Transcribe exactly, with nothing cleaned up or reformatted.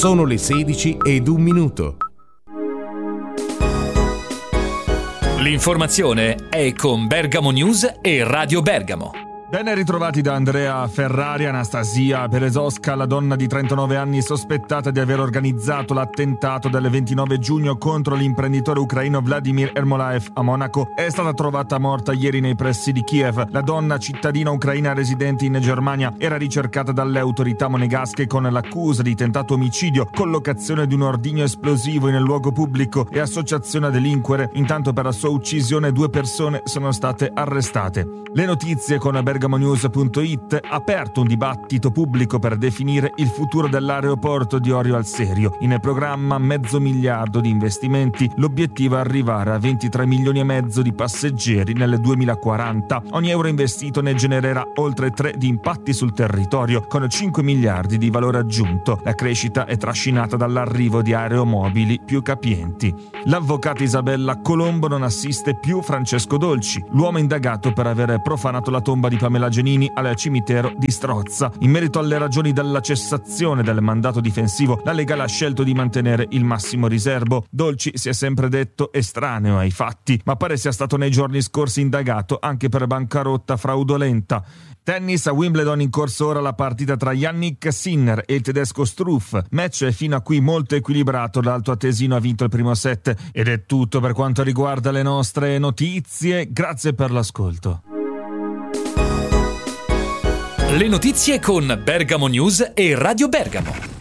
Sono le sedici ed un minuto. L'informazione è con Bergamo News e Radio Bergamo. Ben ritrovati da Andrea Ferrari. Anastasia Berezovska, la donna di trentanove anni sospettata di aver organizzato l'attentato del ventinove giugno contro l'imprenditore ucraino Vladimir Ermolaev a Monaco, è stata trovata morta ieri nei pressi di Kiev. La donna, cittadina ucraina residente in Germania, era ricercata dalle autorità monegasche con l'accusa di tentato omicidio, collocazione di un ordigno esplosivo in luogo pubblico e associazione a delinquere. Intanto per la sua uccisione due persone sono state arrestate. Le notizie con Bergamo News punto it. Aperto un dibattito pubblico per definire il futuro dell'aeroporto di Orio al Serio. In programma mezzo miliardo di investimenti. L'obiettivo è arrivare a ventitré milioni e mezzo di passeggeri nel duemilaquaranta. Ogni euro investito ne genererà oltre tre di impatti sul territorio, con cinque miliardi di valore aggiunto. La crescita è trascinata dall'arrivo di aeromobili più capienti. L'avvocata Isabella Colombo non assiste più Francesco Dolci, l'uomo indagato per aver profanato la tomba di Pamela Genini al cimitero di Strozza. In merito alle ragioni della cessazione del mandato difensivo, la Lega ha scelto di mantenere il massimo riservo. Dolci si è sempre detto estraneo ai fatti, ma pare sia stato nei giorni scorsi indagato anche per bancarotta fraudolenta. Tennis, a Wimbledon in corso ora la partita tra Yannick Sinner e il tedesco Struff. Match fino a qui molto equilibrato, l'Alto Atesino ha vinto il primo set. Ed è tutto per quanto riguarda le nostre notizie. Grazie per l'ascolto. Le notizie con Bergamo News e Radio Bergamo.